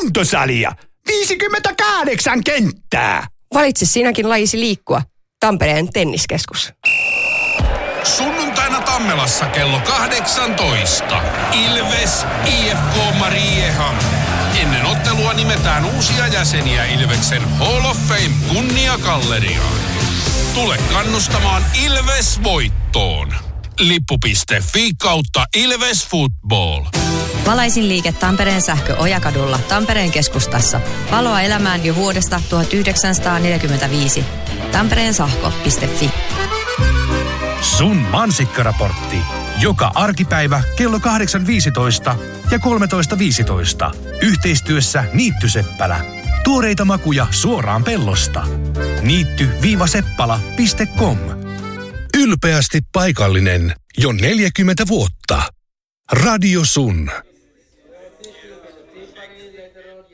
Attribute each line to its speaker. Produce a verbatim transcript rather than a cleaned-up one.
Speaker 1: kuntosalia. viisikymmentäkahdeksan kenttää.
Speaker 2: Valitse sinäkin lajisi liikkua. Tampereen tenniskeskus.
Speaker 3: Sunnuntaina Tammelassa kello kahdeksantoista. Ilves I F K Mariehamn. Ennen ottelua nimetään uusia jäseniä Ilveksen Hall of Fame kunniakalleriaan. Tule kannustamaan Ilves voittoon. Lippu piste fi kautta Ilves Football.
Speaker 4: Valaisin liike Tampereen sähkö Ojakadulla Tampereen keskustassa. Valoa elämään jo vuodesta tuhatyhdeksänsataaneljäkymmentäviisi. Tampereen sähkö piste fi.
Speaker 5: Sun mansikkaraportti. Joka arkipäivä kello kahdeksan viisitoista ja kolmetoista viisitoista. Yhteistyössä Niittyseppälä. Tuoreita makuja suoraan pellosta. Niitty-seppala piste com.
Speaker 6: Ylpeästi paikallinen jo neljäkymmentä vuotta. Radio Sun.